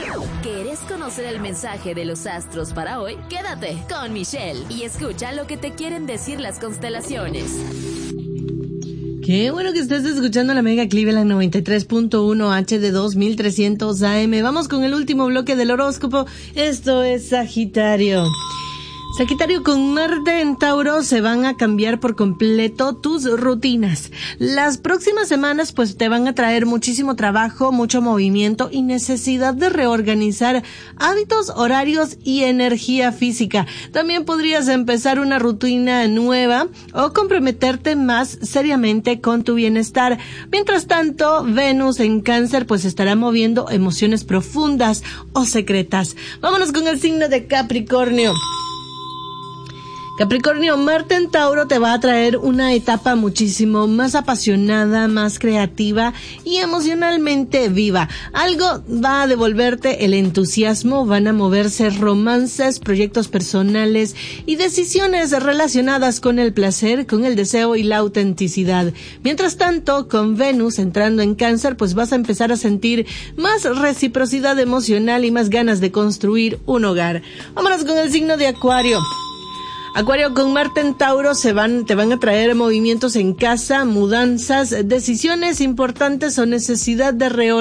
¿Quieres conocer el mensaje de los astros para hoy? Quédate con Michelle y escucha lo que te quieren decir las constelaciones. Qué bueno que estés escuchando la Mega Cleveland 93.1 HD2 1300 AM. Vamos con el último bloque del horóscopo. Esto es Sagitario. Sagitario, con Marte en Tauro se van a cambiar por completo tus rutinas. Las próximas semanas pues te van a traer muchísimo trabajo, mucho movimiento y necesidad de reorganizar hábitos, horarios y energía física. También podrías empezar una rutina nueva o comprometerte más seriamente con tu bienestar. Mientras tanto, Venus en Cáncer pues estará moviendo emociones profundas o secretas. Vámonos con el signo de Capricornio. Capricornio, Marte en Tauro te va a traer una etapa muchísimo más apasionada, más creativa y emocionalmente viva. Algo va a devolverte el entusiasmo, van a moverse romances, proyectos personales y decisiones relacionadas con el placer, con el deseo y la autenticidad. Mientras tanto, con Venus entrando en Cáncer, pues vas a empezar a sentir más reciprocidad emocional y más ganas de construir un hogar. Vámonos con el signo de Acuario. Acuario, con Marte en Tauro te van a traer movimientos en casa, mudanzas, decisiones importantes o necesidad de reorganización